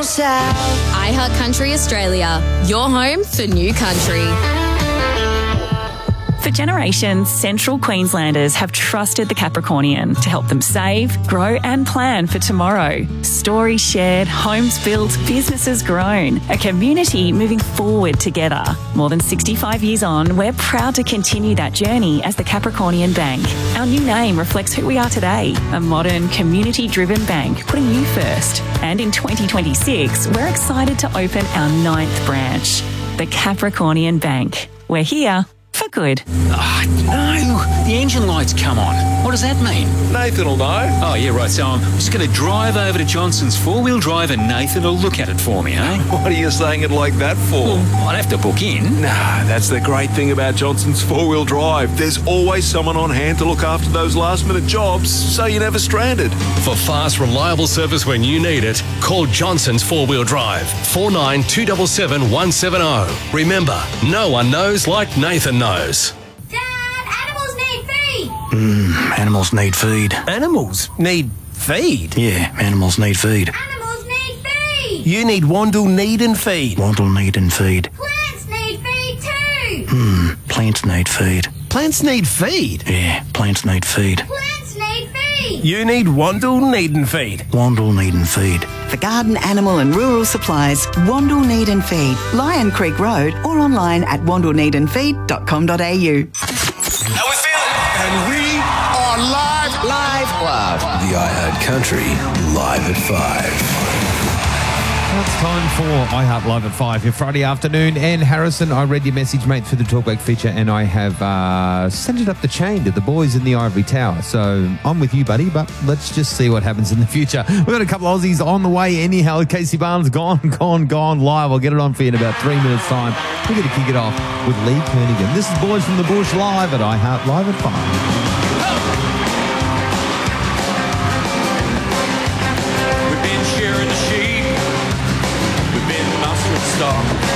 south. iHeart Country Australia, your home for new country. For generations, Central Queenslanders have trusted the Capricornian to help them save, grow and plan for tomorrow. Stories shared, homes built, businesses grown. A community moving forward together. More than 65 years on, we're proud to continue that journey as the Capricornian Bank. Our new name reflects who we are today. A modern, community-driven bank, putting you first. And in 2026, we're excited to open our 9th branch. The Capricornian Bank. We're here for good. Oh, no. The engine light's come on. What does that mean? Nathan will know. Oh, yeah, right. So I'm just going to drive over to Johnson's four-wheel drive and Nathan will look at it for me, eh? What are you saying it like that for? Well, I'd have to book in. Nah, that's the great thing about Johnson's four-wheel drive. There's always someone on hand to look after those last-minute jobs, so you're never stranded. For fast, reliable service when you need it, call Johnson's four-wheel drive, 49 277 170. Remember, no one knows like Nathan knows. Animals need feed. Animals need feed. Animals need feed? Yeah, animals need feed. Animals need feed. You need Wandle need and feed. Wandle need and feed. Plants need feed too. Plants need feed. Plants need feed? Yeah, plants need feed. Plants need feed. You need Wandle need and feed. Wandle need and feed. For garden, animal and rural supplies, Wandle Need and Feed, Lion Creek Road or online at wandleneedandfeed.com.au. How we feeling? And we are live. The iHeart Country Live at 5. It's time for iHeart Live at 5 here Friday afternoon. And Harrison, I read your message, mate, for the Talkback feature, and I have sent it up the chain to the boys in the Ivory Tower. So I'm with you, buddy, but let's just see what happens in the future. We've got a couple of Aussies on the way anyhow. Casey Barnes gone live. I'll get it on for you in about 3 minutes' time. We're going to kick it off with Lee Kernaghan. This is Boys from the Bush live at iHeart Live at 5.